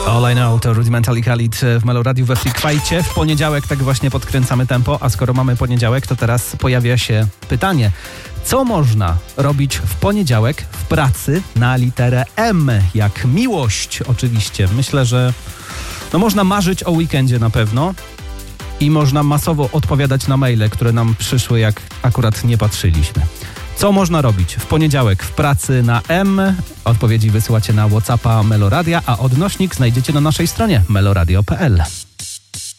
All I Know to Rudimentally Khalid w Meloradiu we Freakwajcie. W poniedziałek tak właśnie podkręcamy tempo, a skoro mamy poniedziałek, to teraz pojawia się pytanie. Co można robić w poniedziałek w pracy na literę M? Jak miłość oczywiście. Myślę, że można marzyć o weekendzie na pewno i można masowo odpowiadać na maile, które nam przyszły, jak akurat nie patrzyliśmy. Co można robić w poniedziałek w pracy na M? Odpowiedzi wysyłacie na WhatsAppa Meloradia, a odnośnik znajdziecie na naszej stronie meloradio.pl.